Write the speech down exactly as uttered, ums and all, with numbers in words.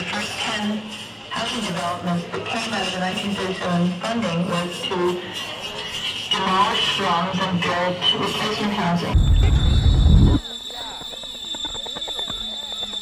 first ten housing developments that came out of the nineteen thirty-seven funding was to demolish slums and build replacement housing.